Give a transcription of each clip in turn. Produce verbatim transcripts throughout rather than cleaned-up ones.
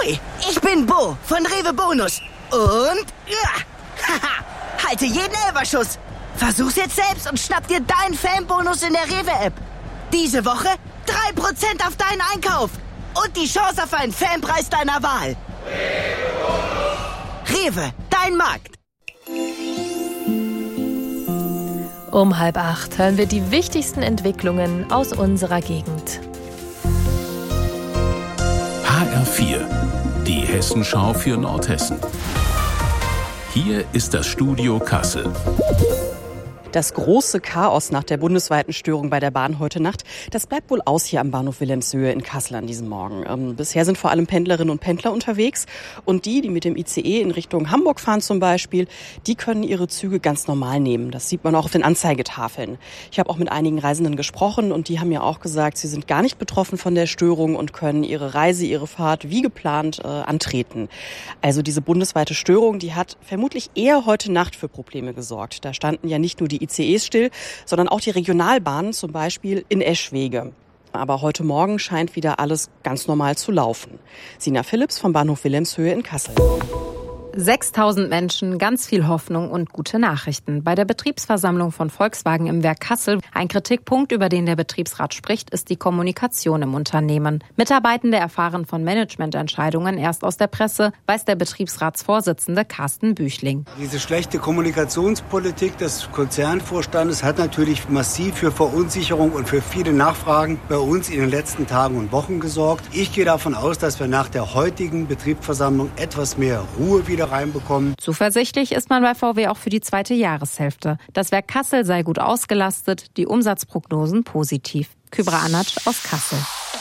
Hui, ich bin Bo von Rewe Bonus. Und... Ja, haha, halte jeden Elferschuss. Versuch's jetzt selbst und schnapp dir deinen Fanbonus in der Rewe-App. Diese Woche drei Prozent auf deinen Einkauf. Und die Chance auf einen Fanpreis deiner Wahl. Rewe, dein Markt. Um halb acht hören wir die wichtigsten Entwicklungen aus unserer Gegend. H R vier, die Hessenschau für Nordhessen. Hier ist das Studio Kassel. Das große Chaos nach der bundesweiten Störung bei der Bahn heute Nacht, das bleibt wohl aus hier am Bahnhof Wilhelmshöhe in Kassel an diesem Morgen. Ähm, bisher sind vor allem Pendlerinnen und Pendler unterwegs und die, die mit dem I C E in Richtung Hamburg fahren zum Beispiel, die können ihre Züge ganz normal nehmen. Das sieht man auch auf den Anzeigetafeln. Ich habe auch mit einigen Reisenden gesprochen und die haben mir auch gesagt, sie sind gar nicht betroffen von der Störung und können ihre Reise, ihre Fahrt wie geplant äh, antreten. Also diese bundesweite Störung, die hat vermutlich eher heute Nacht für Probleme gesorgt. Da standen ja nicht nur die I C Es still, sondern auch die Regionalbahnen, zum Beispiel in Eschwege. Aber heute Morgen scheint wieder alles ganz normal zu laufen. Sina Philipps vom Bahnhof Wilhelmshöhe in Kassel. sechstausend Menschen, ganz viel Hoffnung und gute Nachrichten. Bei der Betriebsversammlung von Volkswagen im Werk Kassel. Ein Kritikpunkt, über den der Betriebsrat spricht, ist die Kommunikation im Unternehmen. Mitarbeitende erfahren von Managemententscheidungen erst aus der Presse, weiß der Betriebsratsvorsitzende Carsten Büchling. Diese schlechte Kommunikationspolitik des Konzernvorstandes hat natürlich massiv für Verunsicherung und für viele Nachfragen bei uns in den letzten Tagen und Wochen gesorgt. Ich gehe davon aus, dass wir nach der heutigen Betriebsversammlung etwas mehr Ruhe wieder reinbekommen. Zuversichtlich ist man bei V W auch für die zweite Jahreshälfte. Das Werk Kassel sei gut ausgelastet, die Umsatzprognosen positiv. Kübra Anatsch aus Kassel.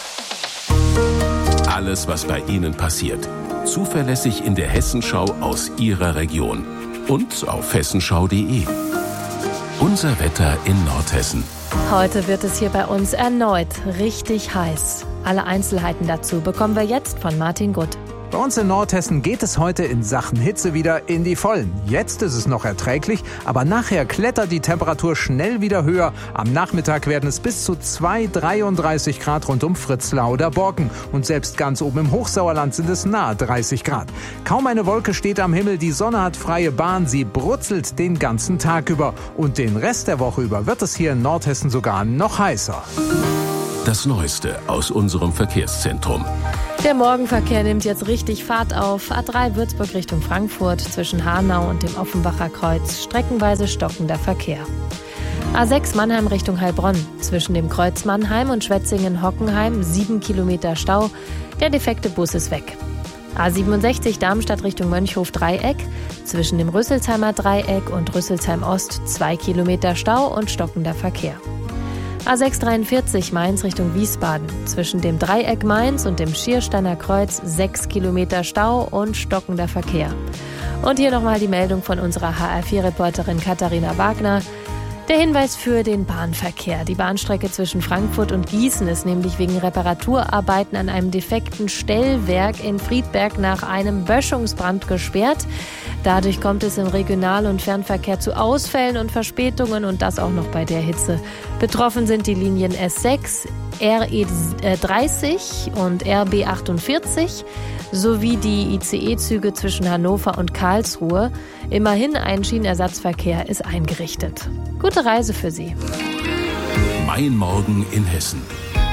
Alles, was bei Ihnen passiert. Zuverlässig in der Hessenschau aus Ihrer Region. Und auf hessenschau punkt de. Unser Wetter in Nordhessen. Heute wird es hier bei uns erneut richtig heiß. Alle Einzelheiten dazu bekommen wir jetzt von Martin Gutt. Bei uns in Nordhessen geht es heute in Sachen Hitze wieder in die Vollen. Jetzt ist es noch erträglich, aber nachher klettert die Temperatur schnell wieder höher. Am Nachmittag werden es bis zu zwei Komma dreiunddreißig Grad rund um Fritzlar oder Borken. Und selbst ganz oben im Hochsauerland sind es nahe dreißig Grad. Kaum eine Wolke steht am Himmel, die Sonne hat freie Bahn, sie brutzelt den ganzen Tag über. Und den Rest der Woche über wird es hier in Nordhessen sogar noch heißer. Das Neueste aus unserem Verkehrszentrum. Der Morgenverkehr nimmt jetzt richtig Fahrt auf. A drei Würzburg Richtung Frankfurt zwischen Hanau und dem Offenbacher Kreuz. Streckenweise stockender Verkehr. A sechs Mannheim Richtung Heilbronn. Zwischen dem Kreuz Mannheim und Schwetzingen-Hockenheim sieben Kilometer Stau. Der defekte Bus ist weg. A siebenundsechzig Darmstadt Richtung Mönchhof-Dreieck. Zwischen dem Rüsselsheimer Dreieck und Rüsselsheim Ost zwei Kilometer Stau und stockender Verkehr. A sechs dreiundvierzig Mainz Richtung Wiesbaden. Zwischen dem Dreieck Mainz und dem Schiersteiner Kreuz sechs Kilometer Stau und stockender Verkehr. Und hier nochmal die Meldung von unserer H R vier Reporterin Katharina Wagner. Der Hinweis für den Bahnverkehr. Die Bahnstrecke zwischen Frankfurt und Gießen ist nämlich wegen Reparaturarbeiten an einem defekten Stellwerk in Friedberg nach einem Böschungsbrand gesperrt. Dadurch kommt es im Regional- und Fernverkehr zu Ausfällen und Verspätungen und das auch noch bei der Hitze. Betroffen sind die Linien S sechs, R E dreißig und R B achtundvierzig sowie die I C E-Züge zwischen Hannover und Karlsruhe. Immerhin ein Schienenersatzverkehr ist eingerichtet. Gute Reise für Sie. Mein Morgen in Hessen.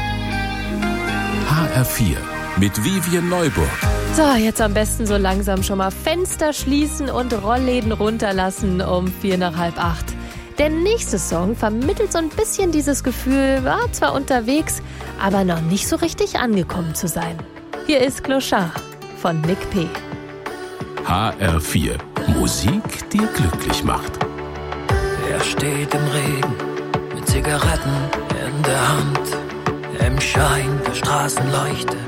H R vier mit Vivian Neuburg. So, jetzt am besten so langsam schon mal Fenster schließen und Rollläden runterlassen um vier nach halb acht. Der nächste Song vermittelt so ein bisschen dieses Gefühl, war zwar unterwegs, aber noch nicht so richtig angekommen zu sein. Hier ist Clochard von Nick P. H R vier. Musik, die glücklich macht. Er steht im Regen mit Zigaretten in der Hand, im Schein der Straßenleuchte